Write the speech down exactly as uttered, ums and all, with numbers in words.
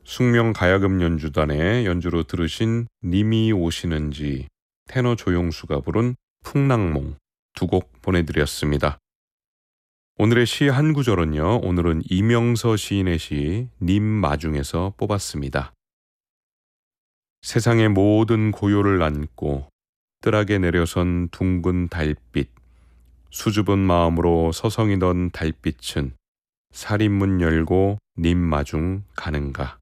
숙명 가야금 연주단의 연주로 들으신 님이 오시는지, 테너 조용수가 부른 풍랑몽 두 곡 보내드렸습니다. 오늘의 시 한 구절은요, 오늘은 이명서 시인의 시 님마중에서 뽑았습니다. 세상의 모든 고요를 안고 뜰하게 내려선 둥근 달빛, 수줍은 마음으로 서성이던 달빛은 살인문 열고 님마중 가는가.